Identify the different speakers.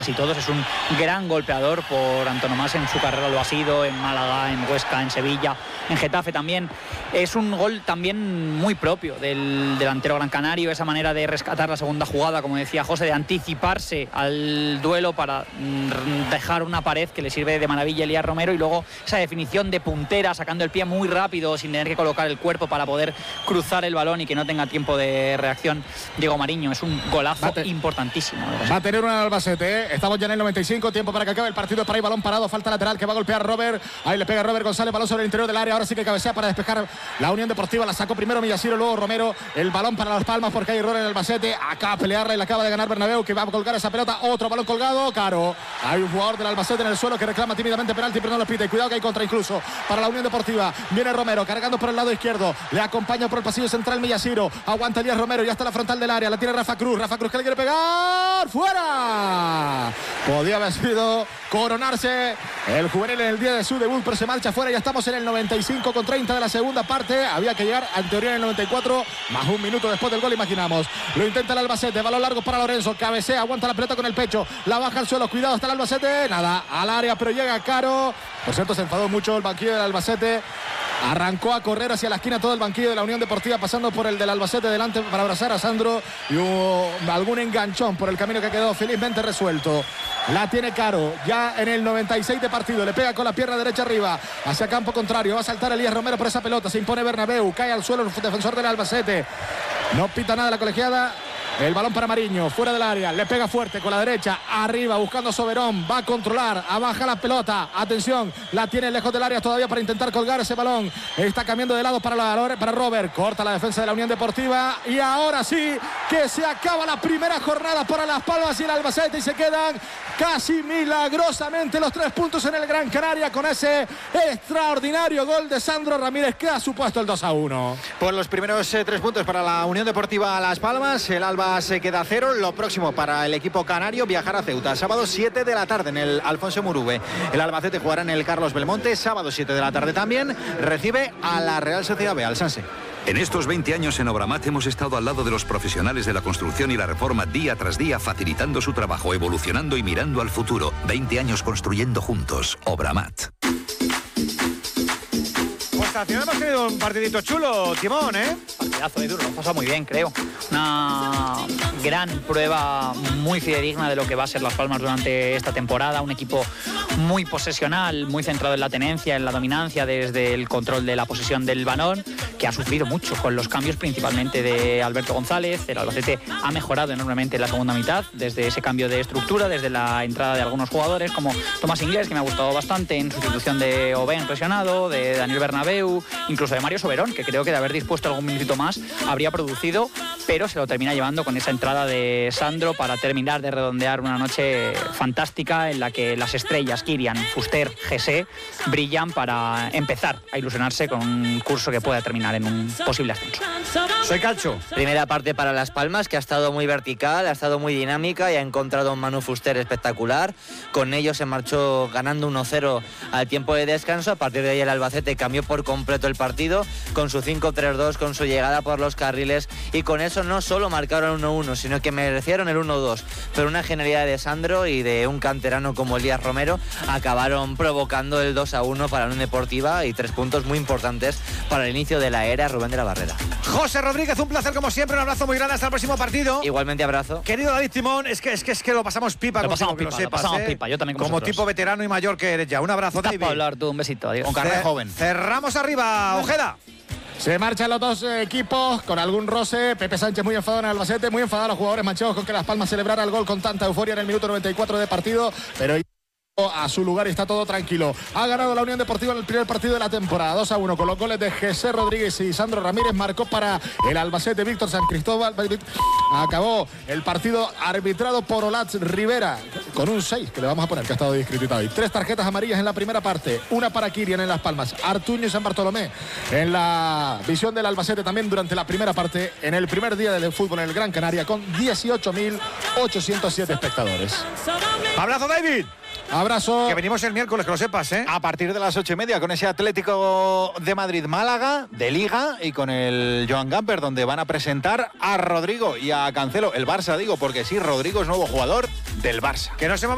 Speaker 1: y todos. Es un gran golpeador por antonomasia, en su carrera lo ha sido, en Málaga, en Huesca, en Sevilla, en Getafe también. Es un gol también muy propio del delantero gran canario, esa manera de rescatar la segunda jugada, como decía José, de anticiparse al duelo para dejar una pared que le sirve de maravilla a Elías Romero, y luego esa definición de puntera, sacando el pie muy rápido sin tener que colocar el cuerpo para poder cruzar el balón y que no tenga tiempo de reacción Diego Mariño. Es un golazo importantísimo.
Speaker 2: Va a tener un Albacete, Estamos ya en el 95, tiempo para que acabe el partido. Para ahí, balón parado, falta lateral que va a golpear Robert. Ahí le pega Robert González, balón sobre el interior del área. Ahora sí que cabecea para despejar la Unión Deportiva. La sacó primero Millasiro, luego Romero. El balón para Las Palmas porque hay error en el Albacete. Acaba de pelearla y la acaba de ganar Bernabéu, que va a colgar esa pelota. Otro balón colgado, Caro. Hay un jugador del Albacete en el suelo que reclama tímidamente penalti, pero no lo pide. Cuidado que hay contra incluso para la Unión Deportiva. Viene Romero cargando por el lado izquierdo. Le acompaña por el pasillo central Millasiro. Aguanta Elías Romero, ya está la frontal del área. La tiene Rafa Cruz. Rafa Cruz que le quiere pegar. ¡Fuera! Podía haber sido coronarse el juvenil en el día de su debut, pero se marcha fuera. Ya estamos en el 95 con 30 de la segunda parte. Había que llegar en teoría en el 94, más un minuto después del gol, imaginamos. Lo intenta el Albacete, balón largo para Lorenzo, cabecea, aguanta la pelota con el pecho, la baja al suelo, cuidado, está el Albacete, nada, al área, pero llega Caro. Por cierto, se enfadó mucho el banquillo del Albacete. Arrancó a correr hacia la esquina todo el banquillo de la Unión Deportiva, pasando por el del Albacete delante para abrazar a Sandro, y hubo algún enganchón por el camino que quedó felizmente resuelto. La tiene Caro, ya en el 96 de partido, le pega con la pierna derecha arriba, hacia campo contrario, va a saltar Elías Romero por esa pelota, se impone Bernabéu, cae al suelo el defensor del Albacete, no pita nada la colegiada. El balón para Mariño, fuera del área, le pega fuerte con la derecha, arriba buscando Soberón, va a controlar, abaja la pelota, atención, la tiene lejos del área todavía para intentar colgar ese balón, está cambiando de lado para Robert, corta la defensa de la Unión Deportiva, y ahora sí que se acaba la primera jornada para Las Palmas y el Albacete, y se quedan casi milagrosamente los 3 puntos en el Gran Canaria con ese extraordinario gol de Sandro Ramírez que ha supuesto el 2-1.
Speaker 3: Por los primeros 3 puntos para la Unión Deportiva Las Palmas, el Alba se queda a 0. Lo próximo para el equipo canario, viajar a Ceuta. Sábado 7 de la tarde en el Alfonso Murube. El Albacete jugará en el Carlos Belmonte. Sábado 7 de la tarde también. Recibe a la Real Sociedad B, al Sanse.
Speaker 4: En estos 20 años en Obramat hemos estado al lado de los profesionales de la construcción y la reforma día tras día, facilitando su trabajo, evolucionando y mirando al futuro. 20 años construyendo juntos. Obramat.
Speaker 3: Pues al final hemos tenido un partidito chulo, Timón, ¿eh?
Speaker 1: Partidazo de duro, lo hemos pasado muy bien, creo. Una gran prueba muy fidedigna de lo que va a ser Las Palmas durante esta temporada. Un equipo muy posesional, muy centrado en la tenencia, en la dominancia desde el control de la posesión del balón, que ha sufrido mucho con los cambios principalmente de Alberto González. El Albacete ha mejorado enormemente en la segunda mitad, desde ese cambio de estructura, desde la entrada de algunos jugadores como Tomás Inglés, que me ha gustado bastante, en sustitución de Oben presionado, de Daniel Bernabéu, incluso de Mario Soberón, que creo que de haber dispuesto algún minutito más habría producido, pero se lo termina llevando con esa entrada de Sandro para terminar de redondear una noche fantástica en la que las estrellas Kirian, Fuster, Gese brillan para empezar a ilusionarse con un curso que pueda terminar en un posible ascenso.
Speaker 3: Soy Calcho.
Speaker 5: Primera parte para Las Palmas, que ha estado muy vertical, ha estado muy dinámica y ha encontrado un Manu Fuster espectacular. Con ello se marchó ganando 1-0 al tiempo de descanso. A partir de ahí el Albacete cambió por completo el partido con su 5-3-2, con su llegada por los carriles, y con eso no solo marcaron 1-1, sino que merecieron el 1-2. Pero una genialidad de Sandro y de un canterano como Elías Romero acabaron provocando el 2-1 para la Unión Deportiva, y 3 puntos muy importantes para el inicio de la era Rubén de la Barrera.
Speaker 3: José Rodríguez, un placer como siempre, un abrazo muy grande, hasta el próximo partido.
Speaker 5: Igualmente abrazo.
Speaker 3: Querido David Timón, es que lo pasamos pipa.
Speaker 1: Lo pasamos
Speaker 3: contigo,
Speaker 1: pipa,
Speaker 3: que lo sepas,
Speaker 1: pipa, yo también
Speaker 3: como tipo veterano y mayor que eres ya. Un abrazo, David.
Speaker 1: Para hablar tú, un besito, adiós.
Speaker 3: Con carne joven. Cerramos arriba, Ojeda.
Speaker 2: Se marchan los dos equipos con algún roce. Pepe Sánchez muy enfadado en el Albacete, muy enfadado a los jugadores manchados con que Las Palmas celebrara el gol con tanta euforia en el minuto 94 de partido, pero a su lugar y está todo tranquilo. Ha ganado la Unión Deportiva en el primer partido de la temporada 2-1 con los goles de Jesé Rodríguez y Sandro Ramírez. Marcó para el Albacete Víctor San Cristóbal. Acabó el partido arbitrado por Olatz Rivera con un 6 que le vamos a poner, que ha estado discreditado. Y 3 tarjetas amarillas en la primera parte, una para Kirian en Las Palmas, Artuño y San Bartolomé en la visión del Albacete también durante la primera parte, en el primer día del fútbol en el Gran Canaria, con 18.807 espectadores.
Speaker 3: Abrazo, David.
Speaker 2: Abrazo.
Speaker 3: Que venimos el miércoles, que lo sepas, ¿eh? A partir de las 8:30 con ese Atlético de Madrid-Málaga de Liga y con el Joan Gamper, donde van a presentar a Rodrigo y a Cancelo. El Barça, digo, porque sí, Rodrigo es nuevo jugador del Barça. Que no se me